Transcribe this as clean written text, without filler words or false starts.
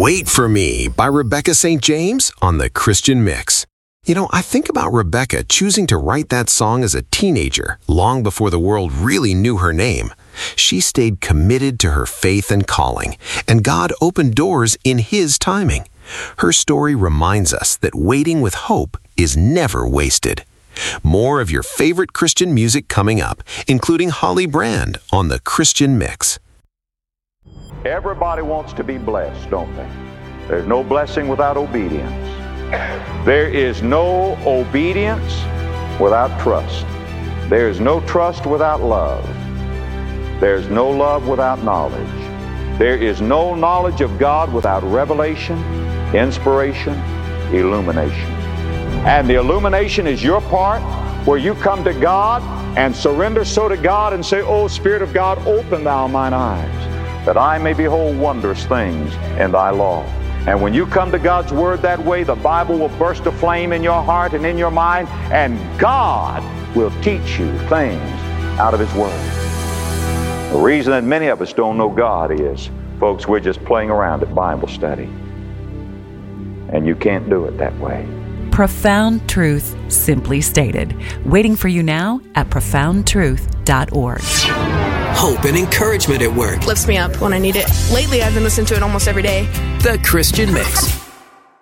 Wait for Me by Rebecca St. James on the Christian Mix. You know, I think about Rebecca choosing to write that song as a teenager, long before the world really knew her name. She stayed committed to her faith and calling, and God opened doors in His timing. Her story reminds us that waiting with hope is never wasted. More of your favorite Christian music coming up, including Holly Brand on the Christian Mix. Everybody wants to be blessed, don't they? There's no blessing without obedience. There is no obedience without trust. There is no trust without love. There's no love without knowledge. There is no knowledge of God without revelation, inspiration, illumination. And the illumination is your part, where you come to God and surrender so to God and say, "O Spirit of God, open thou mine eyes, that I may behold wondrous things in thy law." And when you come to God's Word that way, the Bible will burst aflame in your heart and in your mind, and God will teach you things out of His Word. The reason that many of us don't know God is, folks, we're just playing around at Bible study. And you can't do it that way. Profound truth, simply stated. Waiting for you now at profoundtruth.org. Hope and encouragement at work. Lifts me up when I need it. Lately, I've been listening to it almost every day. The Christian Mix.